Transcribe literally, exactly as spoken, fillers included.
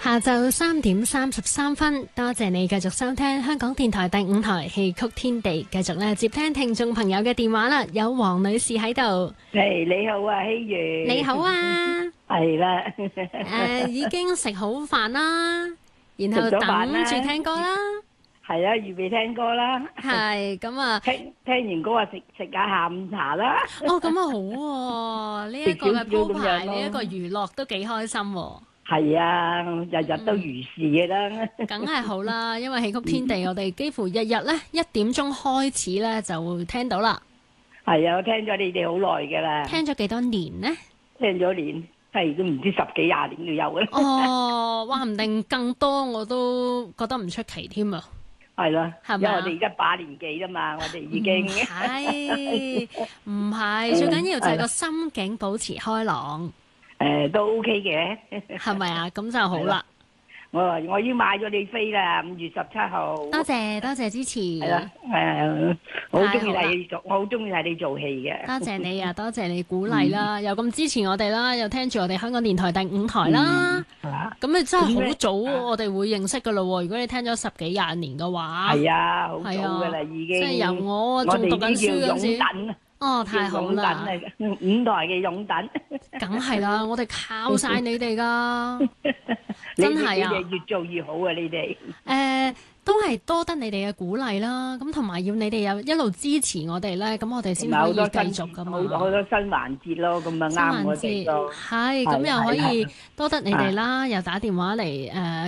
下晝三點三十三分，多謝你繼續收聽香港電台第五台戲曲天地，繼續咧接聽聽眾朋友嘅電話啦。有黃女士喺度， 係你好啊，希如。 你好啊， 係啦。 誒，已經食好飯啦，然後等住聽歌啦。 係啊，預備聽歌啦。 係咁啊， 聽聽完歌啊，食食下下午茶啦。 哦，咁啊好喎，呢一個嘅鋪排，呢一個娛樂都幾開心喎。 係啊，日日都如是嘅啦。 梗係好啦，因為戲曲天地我哋幾乎日日咧一點鐘開始咧就會聽到啦。 係啊，我聽咗你哋好耐㗎啦。 聽咗幾多年呢？ 聽咗年，係都唔知十幾廿年都有嘅。 哦，話唔定更多我都覺得唔出奇添啊！ 係咯， 係咪啊？ 因為我哋而家把年紀啦嘛，我哋已經係唔係？最緊要就係個心境保持開朗。 誒，都 OK 嘅， 係咪啊？咁就好啦。 我話我已經買咗你飛啦，五月十七號。 多謝多謝支持。係啦，誒，我好中意睇你做，我好中意睇你做戲嘅。 多謝你啊，多謝你鼓勵啦，又咁支持我哋啦，又聽住我哋香港電台第五台啦。咁你真係好早，我哋會認識噶咯。如果你聽咗十幾廿年嘅話， 係啊，好早噶啦，已經。 即係由我仲讀緊書嗰時。哦，太好啦！ 五台嘅擁躉， 梗係啦，我哋靠晒你哋噶，真係啊！ 你哋越做越好啊！你哋誒，都係多得你哋嘅鼓勵啦，咁同埋要你哋有一路支持我哋咧，咁我哋先可以繼續噶嘛。 好多新環節咯，咁啊啱我哋咯。 係，咁又可以多得你哋啦，又打電話嚟誒。